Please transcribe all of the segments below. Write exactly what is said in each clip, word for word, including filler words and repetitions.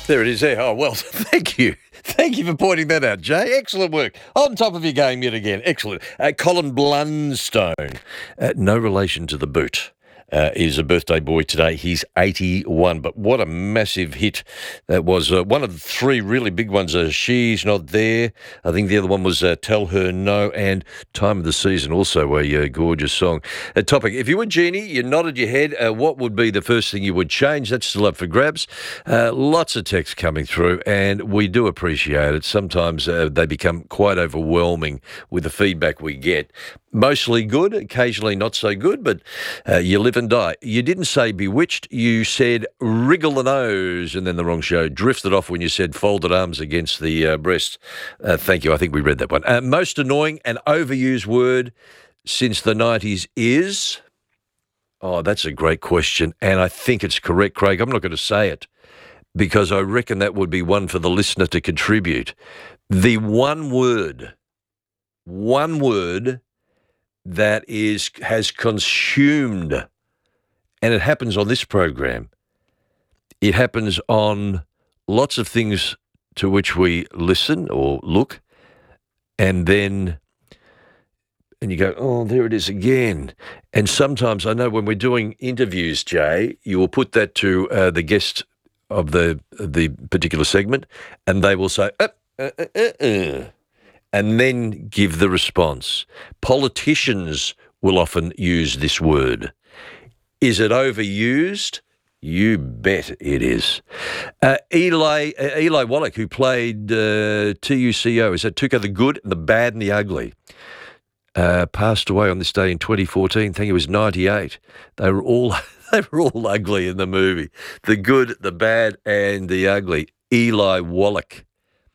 There it is there. Oh, well, thank you. Thank you for pointing that out, Jay. Excellent work. On top of your game yet again. Excellent. Uh, Colin Blunstone, uh, no relation to the boot. Uh, is a birthday boy today. He's eighty-one. But what a massive hit that was. Uh, one of the three really big ones, uh, She's Not There. I think the other one was uh, Tell Her No, and Time of the Season, also a uh, gorgeous song. A topic. If you were Jeannie, you nodded your head, uh, what would be the first thing you would change? That's still up for grabs. Uh, lots of texts coming through, and we do appreciate it. Sometimes uh, they become quite overwhelming with the feedback we get. Mostly good, occasionally not so good, but uh, you live and die. You didn't say bewitched, you said wriggle the nose, and then the wrong show. Drifted off when you said folded arms against the uh, breast. Uh, thank you, I think we read that one. Uh, most annoying and overused word since the nineties is? Oh, that's a great question, and I think it's correct, Craig. I'm not going to say it, because I reckon that would be one for the listener to contribute. The one word, one word... that is has consumed, and it happens on this program. It happens on lots of things to which we listen or look, and then, and you go, oh, there it is again. And sometimes, I know when we're doing interviews, Jay, you will put that to uh, the guest of the the particular segment, and they will say, uh, uh, uh, uh, uh. and then give the response. Politicians will often use this word. Is it overused? You bet it is. Uh, Eli uh, Eli Wallach, who played uh, T U C O, is that Tuco the Good, the Bad and the Ugly, uh, passed away on this day in twenty fourteen. I think he was ninety-eight. They were all they were all ugly in the movie. The Good, the Bad and the Ugly. Eli Wallach.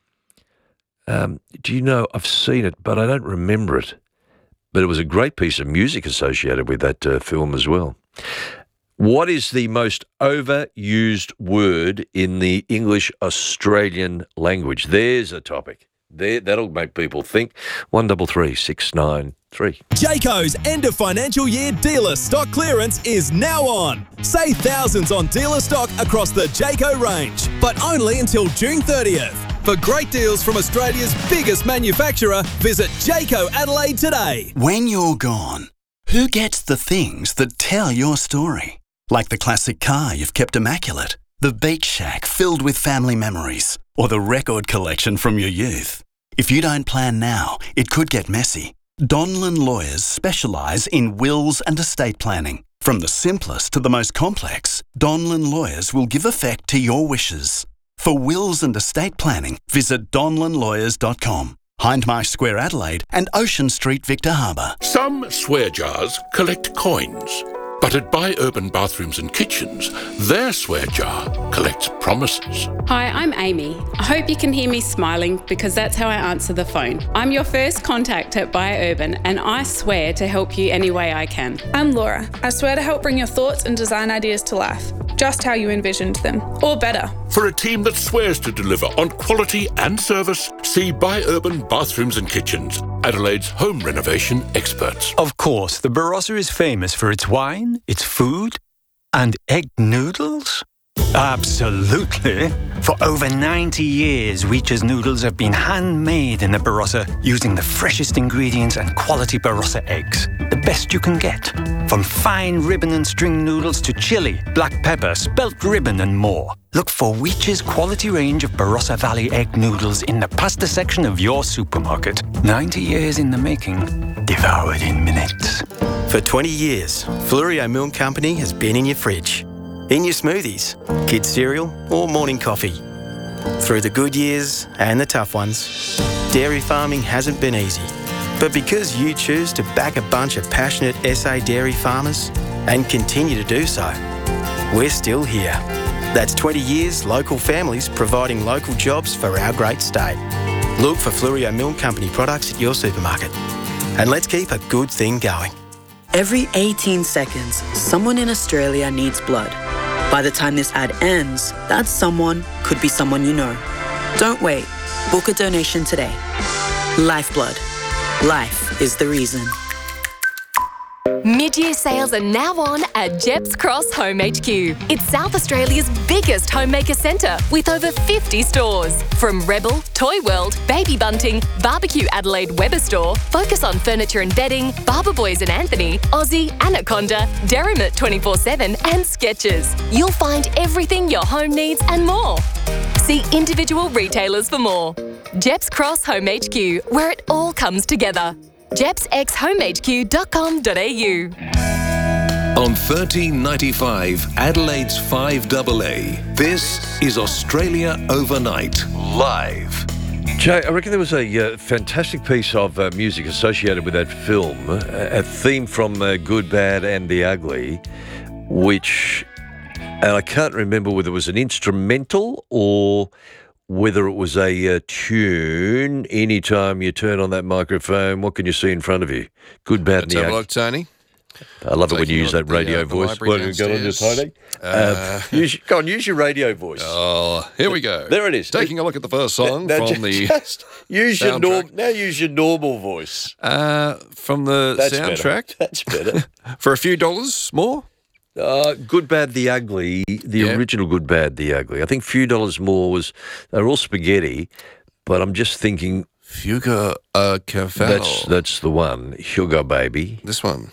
Um, do you know, I've seen it, but I don't remember it. But it was a great piece of music associated with that uh, film as well. What is the most overused word in the English Australian language? There's a topic. There, that'll make people think. One double three six nine three. Jayco's end of financial year dealer stock clearance is now on. Save thousands on dealer stock across the Jayco range, but only until June thirtieth. For great deals from Australia's biggest manufacturer, visit Jayco Adelaide today. When you're gone, who gets the things that tell your story? Like the classic car you've kept immaculate, the beach shack filled with family memories, or the record collection from your youth. If you don't plan now, it could get messy. Donlan Lawyers specialise in wills and estate planning. From the simplest to the most complex, Donlan Lawyers will give effect to your wishes. For wills and estate planning, visit donlan lawyers dot com. Hindmarsh Square, Adelaide, and Ocean Street, Victor Harbour. Some swear jars collect coins, but at Buy Urban Bathrooms and Kitchens, their swear jar collects promises. Hi, I'm Amy. I hope you can hear me smiling because that's how I answer the phone. I'm your first contact at Buy Urban, and I swear to help you any way I can. I'm Laura. I swear to help bring your thoughts and design ideas to life, just how you envisioned them, or better. For a team that swears to deliver on quality and service, see Buy Urban Bathrooms and Kitchens, Adelaide's home renovation experts. Of course, the Barossa is famous for its wine, its food, and egg noodles. Absolutely. For over ninety years, Weech's noodles have been handmade in the Barossa using the freshest ingredients and quality Barossa eggs. The best you can get. From fine ribbon and string noodles to chili, black pepper, spelt ribbon and more. Look for Weech's quality range of Barossa Valley egg noodles in the pasta section of your supermarket. ninety years in the making, devoured in minutes. For twenty years, Fluorio Milk Company has been in your fridge, in your smoothies, kids' cereal or morning coffee. Through the good years and the tough ones, dairy farming hasn't been easy. But because you choose to back a bunch of passionate S A dairy farmers and continue to do so, we're still here. That's twenty years local families providing local jobs for our great state. Look for Fluorio Milk Company products at your supermarket. And let's keep a good thing going. Every eighteen seconds, someone in Australia needs blood. By the time this ad ends, that someone could be someone you know. Don't wait. Book a donation today. Lifeblood. Life is the reason. Mid-year sales are now on at Jeps Cross Home H Q. It's South Australia's biggest homemaker centre with over fifty stores. From Rebel, Toy World, Baby Bunting, Barbecue Adelaide Weber Store, Focus on Furniture and Bedding, Barber Boys and Anthony, Aussie, Anaconda, Derrimut twenty-four seven and Skechers. You'll find everything your home needs and more. See individual retailers for more. Jeps Cross Home H Q, where it all comes together. jeps x home h q dot com dot a u. On thirteen ninety-five, Adelaide's five A A, this is Australia Overnight, live. Jay, I reckon there was a uh, fantastic piece of uh, music associated with that film, uh, a theme from uh, Good, Bad and the Ugly, which, and I can't remember whether it was an instrumental or whether it was a uh, tune. Anytime you turn on that microphone, what can you see in front of you? Good, Bad and Let's the have a Ugly. look, Tony. I love it when you Taking use a look that at the, radio uh, the voice. library What, go on, downstairs. Tony. Uh, Uh, use, go on, use your radio voice. Oh, here we go. There it is. Taking a look at the first song Now, from ju- the just use your soundtrack. norm, now use your normal voice. Uh, from the That's soundtrack. better. That's better. For a few dollars more. Uh, Good, Bad, the Ugly, the Yeah. original Good, Bad, the Ugly. I think Few Dollars More was, they're all spaghetti, but I'm just thinking Fuga uh, Cavallo. that's that's the one. Sugar Baby. This one.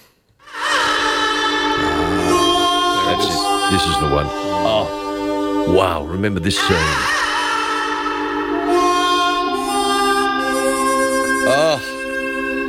That's it. This is the one. Oh, wow. Remember this scene. Oh.